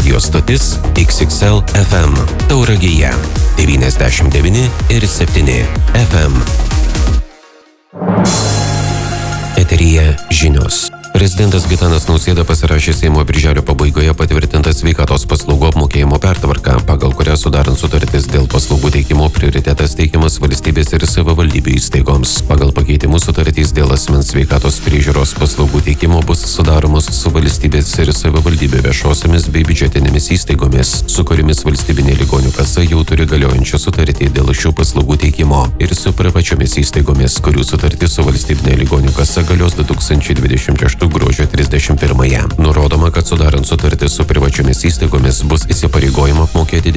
Radio stotis XXL FM Tauragėje 99,7 FM. Eteryje žinios. Prezidentas Gitanas Nausėda pasirašė Seimo birželio pabaigoje patvirtintą sveikatos paslaugų apmokėjimo pertvarką, pagal kurią sudarant sutartis dėl paslaugų teikimo prioritetas teikiamas valstybės ir savivaldybių įstaigoms. Pagal pakeitimus sutartys dėl asmens sveikatos priežiūros paslaugų teikimo bus sudaromos su valstybės ir savivaldybių viešosiomis bei biudžetinėmis įstaigomis, su kuriomis valstybinė ligonių kasa jau turi galiojančią sutartį dėl šių paslaugų teikimo, ir su privačiomis įstaigomis, kurių sutartis su valstybinė ligonių kasa galios 2026 gruodžio 31-ąją. Nurodoma, kad sudarant sutartį su privačiomis įstaigomis bus įsipareigojama apmokėti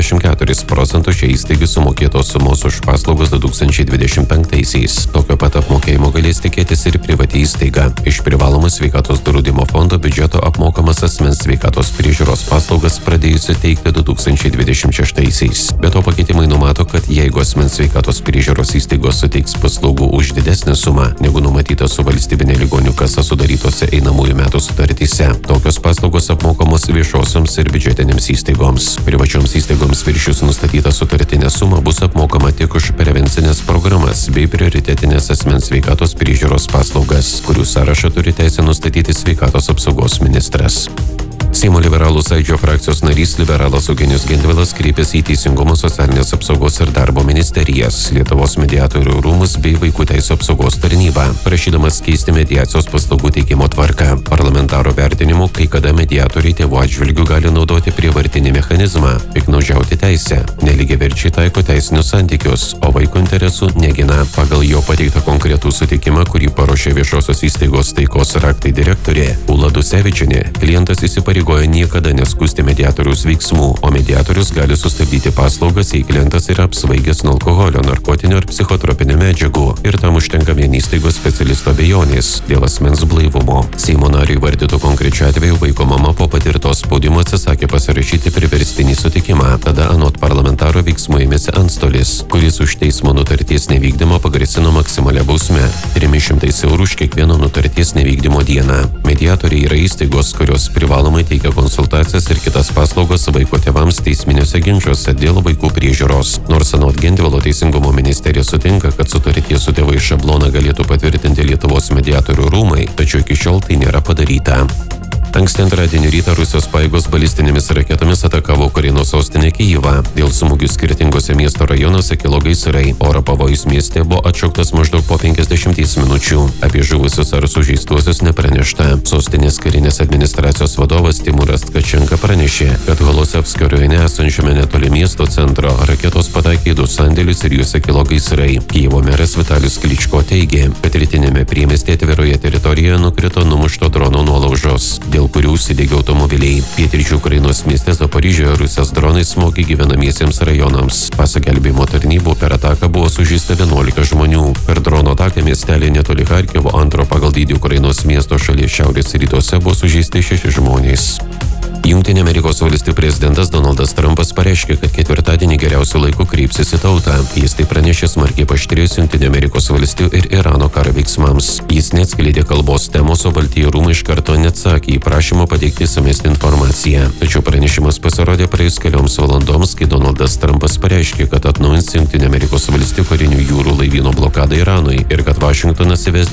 94% šiai įstaigai sumokėtos sumos už paslaugas 2025-aisiais. Tokio pat apmokėjimo galės tikėtis ir privati įstaiga. Iš privalomo sveikatos draudimo fondo biudžeto apmokamas asmens sveikatos priežiūros paslaugas pradėjusi teikti 2026-aisiais. Be to pakeitimai numato, kad jeigu asmens sveikatos priežiūros įstaigos suteiks paslaugų už didesnę sumą, negu numatyta su valstybinė ligonių kasa sudarytose einamųjų metų sutartyse, tokios paslaugos apmokamos viešosioms ir biudžetinėms įstaigoms. Privačioms įstaigoms viršius nustatytą sutartinę sumą bus apmokama tik už prevencinės programas bei prioritetinės asmens sveikatos priežiūros paslaugas, kurių sąrašą turi teisę nustatyti sveikatos apsaugos ministras. Seimo liberalų sąjūdžio frakcijos narys liberalas Eugenijus Gentvilas kreipėsi į Teisingumo, socialinės apsaugos ir darbo ministerijas, Lietuvos mediatorių rūmus bei vaikų teisių apsaugos tarnybą, prašydamas keisti mediacijos paslaugų teikimo tvarką. Parlamentaro vertinimu, kai kada mediatoriai tėvų atžvilgių gali naudoti prievartinį mechanizmą, piktnaudžiauti teisę, nelygiaverčiai taiko teisinius santykius, o vaiko interesų negina. Pagal jo pateiktą konkretų sutikimą, kurį paruošė viešosios įstaigos Taikos raktai direktorė Ūla Dusevičienė, klientas įsipareigoja niekada neskusti mediatoriaus veiksmų, o mediatorius gali sustabdyti paslaugas, jei klientas yra apsvaigęs nuo alkoholio, narkotinių ar psichotropinių medžiagų, ir tam užtenka vien įstaigos specialisto abejonės dėl asmens blaivumo. Seimo nariui vardytų konkrečiu atveju vaiko mama po patirtos spaudimo atsisakė pasirašyti priverstinį sutikimą. Tada anot parlamentaro veiksmų ėmėsi antstolis, kuris už teismo nutarties nevykdymą pagrasino maksimalia bausme 300 eurų už kiekvieno nutarties nevykdymo dieną. Mediatoriai yra įstaigos, kurios privalomai teikia konsultacijas ir kitas paslaugas vaiko tėvams teisminiuose ginčiuose dėl vaikų priežiūros. Nors anot Gentvilo Teisingumo ministerija sutinka, kad sutarties su tėvais šabloną galėtų patvirtinti Lietuvos mediatorių rūmai, tačiau iki šiol tai nėra padaryta. Anksti antradienį rytą Rusijos pajėgos balistinėmis raketomis atakavo Ukrainos sostinę Kyjivą. Dėl smūgių skirtingose miesto rajonuose kilo gaisrai. Oro pavojus mieste buvo atšauktas maždaug po 50 minučių. Apie žuvusius ar sužeistuosius nepranešta. Sostinės karinės administracijos vadovas Timuras Tkačenka pranešė, kad Holosevskio rajone esančiame netoli miesto centro raketos pataikė į 2 sandėlius ir juose kilo gaisrai. Kyjivo meras Vitalijus Kličko teigė, kad rytinėme priemiestyje atviroje teritorijoje nukrito numušto drono nuolaužos, dėl kurių užsidegė automobiliai. Pietryčių Ukrainos mieste Zaporižėje Rusijos dronai smogė gyvenamiesiems rajonams. Pasak gelbėjimo tarnybų, per ataką buvo sužeista 11 žmonių. Per drono ataką miestelį netoli Charkivo, antro pagal dydį Ukrainos miesto šalies šiaurės rytuose, buvo sužeisti 6 žmonės. Jungtinių Amerikos valstijų prezidentas Donaldas Trumpas pareiškė, kad ketvirtadienį geriausiu laiku kreipsis į tautą. Jis tai pranešė smarkiai paaštrėjus Jungtinių Amerikos valstijų ir Irano karo veiksmams. Jis neatskleidė kalbos temos, o Baltieji rūmai iš karto neatsakė į prašymą pateikti išsamesnę informaciją. Tačiau pranešimas pasirodė praėjus kelioms valandoms, kai Donaldas Trumpas pareiškė, kad atnaujins Jungtinių Amerikos valstijų karinių jūrų laivyno blokadą Iranui ir kad Vašingtonas įves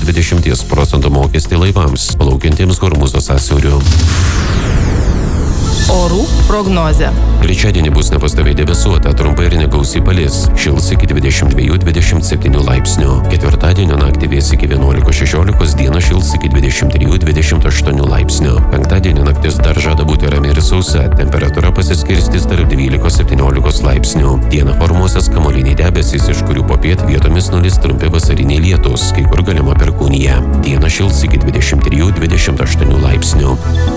20% mokestį laivams plaukiantiems Hormūzo sąsiauriu. Orų prognozė. Trečiadienį bus nepastoviai debesuota, trumpai ir negausiai palis. Šils iki 22-27 laipsnių. Ketvirtadienio naktį vės iki 11-16, dieną šils iki 23-28 laipsnių. Penktadienio naktis dar žada būti rami ir sausa, temperatūra pasiskirstys tarp 12-17 laipsnių. Dieną formuosis kamuoliniai debesys, iš kurių popiet vietomis nulis trumpi vasariniai lietus, kai kur galima perkūnija. Dieną šils iki 23-28 laipsnių.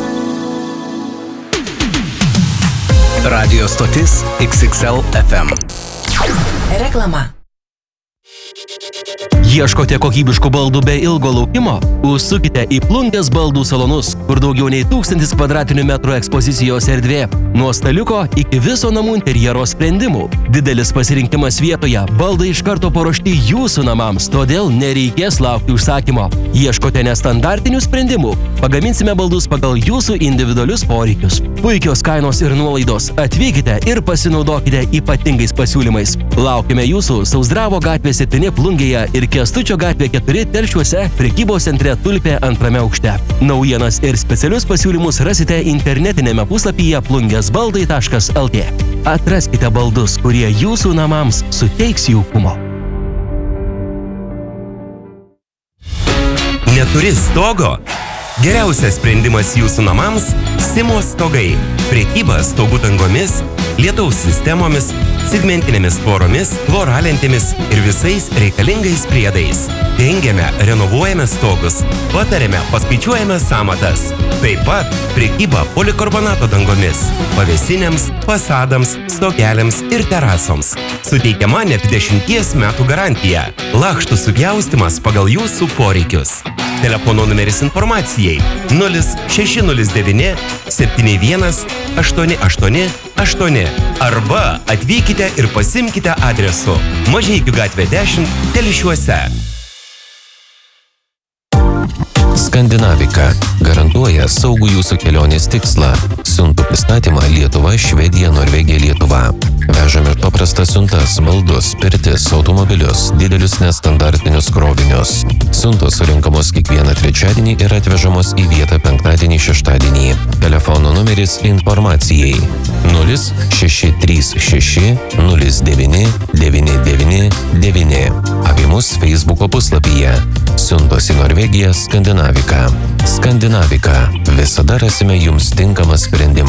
Radio stotis XXL FM. Reklama. Ieškote kokybiškų baldų be ilgo laukimo? Užsukite į Plungės baldų salonus, kur daugiau nei 1000 m² ekspozicijos erdvė. Nuo staliuko iki viso namų interjero sprendimų. Didelis pasirinkimas vietoje, baldai iš karto paruošti jūsų namams, todėl nereikės laukti užsakymo. Ieškote nestandartinių sprendimų? Pagaminsime baldus pagal jūsų individualius poreikius. Puikios kainos ir nuolaidos. Atvykite ir pasinaudokite ypatingais pasiūlymais. Laukime jūsų Sauzdravo gatvė 7 Plungėje ir Kęstučio gatvė 4 Telšiuose prekybos centre Tulpė 2 aukšte. Naujienas ir specialius pasiūlymus rasite internetinėme puslapyje plungesbaldai.lt. Atraskite baldus, kurie jūsų namams suteiks jaukumo. Neturi stogo? Geriausias sprendimas jūsų namams – Simo stogai. Prekyba stogų dangomis, lietaus sistemomis, segmentinėmis tvoromis, voralentėmis ir visais reikalingais priedais. Dengiame, renovuojame stogus, patariame, paskaičiuojame sąmatas. Taip pat prekyba polikarbonato dangomis, pavėsinėms, fasadams, stogeliams ir terasoms. Suteikiama net 10 metų garantija. Lakštų supjaustymas pagal jūsų poreikius. Telefono numeris informacijai 0609 71 88 8 arba atvykite ir pasimkite adresu Mažeikių gatvė 10 Telšiuose. Skandinavika garantuoja saugų jūsų kelionės tikslą. Siuntų pristatymą Lietuva, Švedija, Norvegija, Lietuva. Vežame paprastas siuntas, baldus, pirtis, automobilius, didelius nestandartinius krovinius. Siuntos surinkamos kiekvieną trečiadienį ir atvežamos į vietą penktadienį, šeštadienį. Telefono numeris informacijai 0636 09 999. Apie mus Facebooko puslapyje. Siuntos į Norvegiją Skandinavika. Skandinavika. Visada rasime jums tinkamą sprendimą.